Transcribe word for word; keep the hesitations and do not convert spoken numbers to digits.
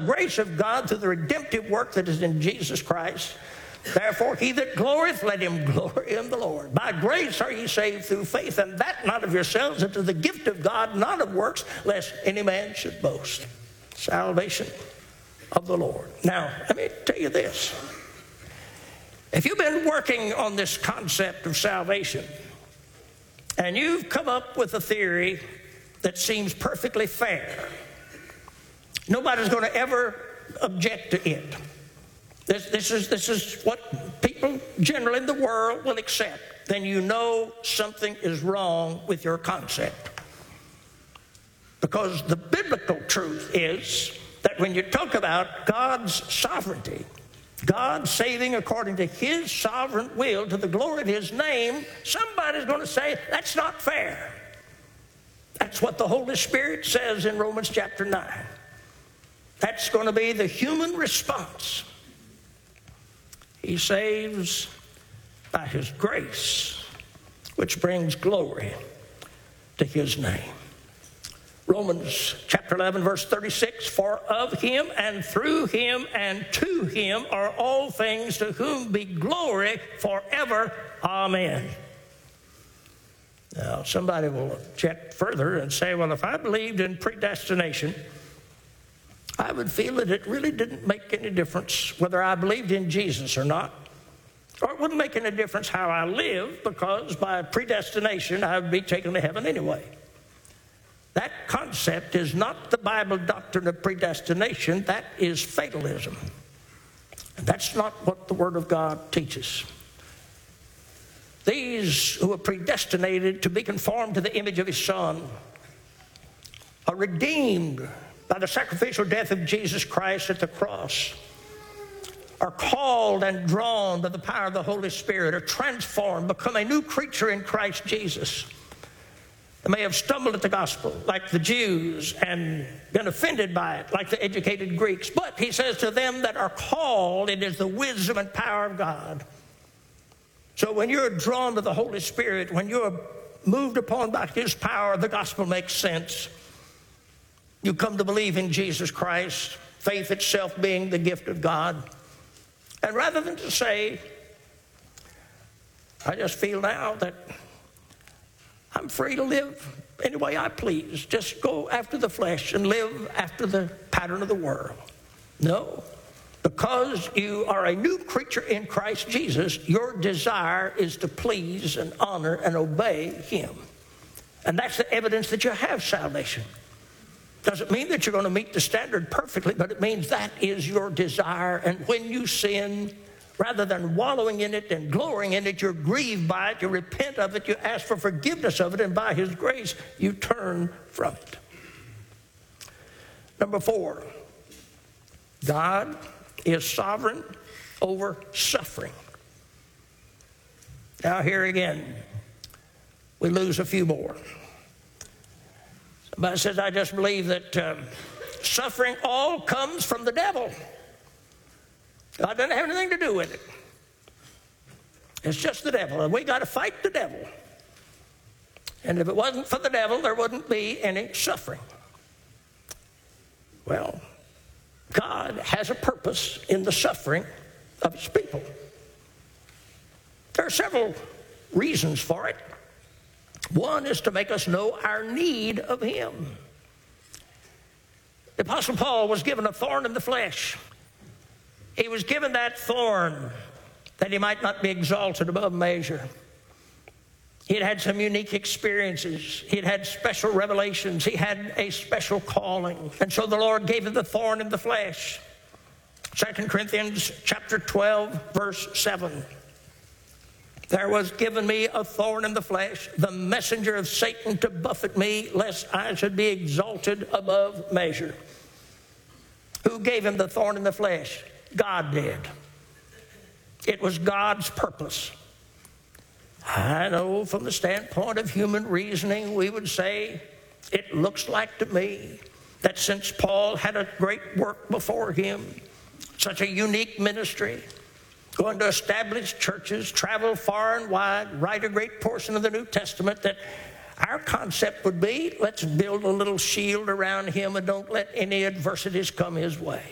grace of God through the redemptive work that is in Jesus Christ. Therefore, he that glorieth, let him glory in the Lord. By grace are ye saved through faith, and that not of yourselves, it is the gift of God, not of works, lest any man should boast. Salvation of the Lord. Now, let me tell you this. If you've been working on this concept of salvation, and you've come up with a theory that seems perfectly fair, nobody's going to ever object to it. This, this, is, this is what people generally in the world will accept. Then you know something is wrong with your concept. Because the biblical truth is that when you talk about God's sovereignty, God saving according to his sovereign will to the glory of his name, somebody's going to say, that's not fair. That's what the Holy Spirit says in Romans chapter nine. That's going to be the human response. He saves by his grace, which brings glory to his name. Romans chapter eleven, verse thirty-six, for of him and through him and to him are all things, to whom be glory forever. Amen. Now, somebody will object further and say, well, if I believed in predestination, I would feel that it really didn't make any difference whether I believed in Jesus or not. Or it wouldn't make any difference how I live, because by predestination I would be taken to heaven anyway. That concept is not the Bible doctrine of predestination. That is fatalism. And that's not what the Word of God teaches. These who are predestinated to be conformed to the image of his Son are redeemed by the sacrificial death of Jesus Christ at the cross, are called and drawn by the power of the Holy Spirit, are transformed, become a new creature in Christ Jesus. They may have stumbled at the gospel like the Jews and been offended by it like the educated Greeks. But he says to them that are called, it is the wisdom and power of God. So when you're drawn to the Holy Spirit, when you're moved upon by his power, the gospel makes sense. You come to believe in Jesus Christ, faith itself being the gift of God. And rather than to say, I just feel now that I'm free to live any way I please, just go after the flesh and live after the pattern of the world. No, because you are a new creature in Christ Jesus, your desire is to please and honor and obey him. And that's the evidence that you have salvation. Doesn't mean that you're going to meet the standard perfectly, but it means that is your desire. And when you sin, rather than wallowing in it and glorying in it, you're grieved by it, you repent of it, you ask for forgiveness of it, and by his grace, you turn from it. Number four, God is sovereign over suffering. Now here again, we lose a few more. Somebody says, I just believe that um, suffering all comes from the devil. God doesn't have anything to do with it. It's just the devil, and we got to fight the devil. And if it wasn't for the devil, there wouldn't be any suffering. Well, God has a purpose in the suffering of his people. There are several reasons for it. One is to make us know our need of him. The Apostle Paul was given a thorn in the flesh. He was given that thorn that he might not be exalted above measure. He had had some unique experiences. He had had special revelations. He had a special calling. And so the Lord gave him the thorn in the flesh. Second Corinthians chapter twelve, verse seven. There was given me a thorn in the flesh, the messenger of Satan to buffet me, lest I should be exalted above measure. Who gave him the thorn in the flesh? God did. It was God's purpose. I know from the standpoint of human reasoning, we would say, it looks like to me that since Paul had a great work before him, such a unique ministry, going to establish churches, travel far and wide, write a great portion of the New Testament, that our concept would be, let's build a little shield around him and don't let any adversities come his way.